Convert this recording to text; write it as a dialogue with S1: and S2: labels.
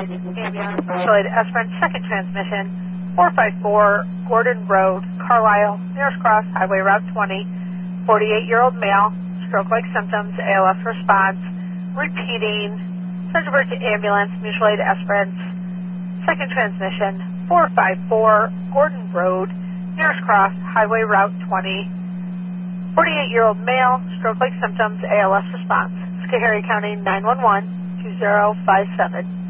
S1: ambulance, mutual aid Esperance, second transmission, 454 Gordon Road, Carlisle, nearest cross, highway route 20, 48-year-old male, stroke-like symptoms, ALS response, repeating, send over to ambulance, mutual aid Esperance, second transmission, 454 Gordon Road, nearest cross, highway route 20, 48-year-old male, stroke-like symptoms, ALS response. Schoharie County 911, 2057.